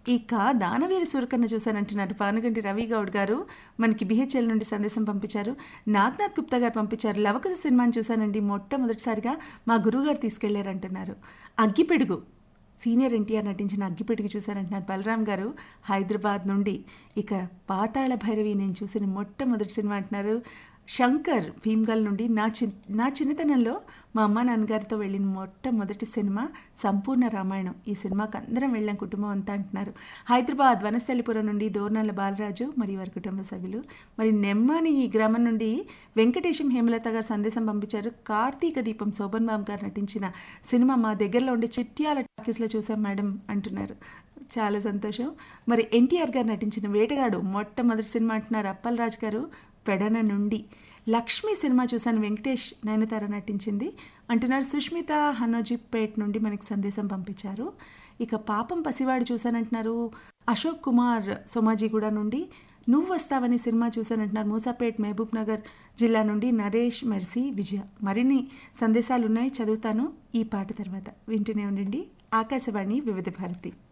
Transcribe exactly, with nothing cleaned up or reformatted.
ఇక దానవీర సూరకర్ణ చూశానంటున్నారు పానుగంటి రవి గౌడ్ గారు. మనకి బిహెచ్ఎల్ నుండి సందేశం పంపించారు. నాగనాథ్ గుప్తా గారు పంపించారు. లవకుశ సినిమాని చూశానండి, మొట్టమొదటిసారిగా మా గురువుగారు తీసుకెళ్లారంటున్నారు. అగ్గిపెడుగు సీనియర్ ఎన్టీఆర్ నటించిన అగ్గిపెడుగు చూశారంటున్నారు బలరాం గారు హైదరాబాద్ నుండి. ఇక పాతాళ భైరవి నేను చూసిన మొట్టమొదటి సినిమా అంటున్నారు శంకర్ భీమ్గల్ నుండి. నా చి నా చిన్నతనంలో మా అమ్మ నాన్నగారితో వెళ్ళిన మొట్టమొదటి సినిమా సంపూర్ణ రామాయణం. ఈ సినిమాకి అందరం వెళ్ళాం కుటుంబం అంతా అంటున్నారు. హైదరాబాద్ వనస్థలిపురం నుండి దోర్నాల బాలరాజు మరియు వారి కుటుంబ సభ్యులు. మరి నెమ్మని ఈ గ్రామం నుండి వెంకటేశం హేమలతగా సందేశం పంపించారు. కార్తీక దీపం శోభన్ బాబు గారు నటించిన సినిమా మా దగ్గరలో ఉండే చిట్యాల టాకీస్లో చూసాం మేడం అంటున్నారు. చాలా సంతోషం. మరి ఎన్టీఆర్ గారు నటించిన వేటగాడు మొట్టమొదటి సినిమా అంటున్నారు అప్పలరాజు గారు పెడన నుండి. లక్ష్మి సినిమా చూశాను, వెంకటేష్ నయనతార నటించింది అంటున్నారు సుష్మిత హనోజీపేట్ నుండి మనకి సందేశం పంపించారు. ఇక పాపం పసివాడు చూశానంటున్నారు అశోక్ కుమార్ సోమాజిగూడ నుండి. నువ్వు వస్తావని సినిమా చూశానంటున్నారు మూసాపేట్ మహబూబ్ నగర్ జిల్లా నుండి నరేష్ మెర్సీ విజయ. మరిన్ని సందేశాలు ఉన్నాయి, చదువుతాను ఈ పాట తర్వాత. వింటూనే ఉండండి ఆకాశవాణి వివిధ భారతి.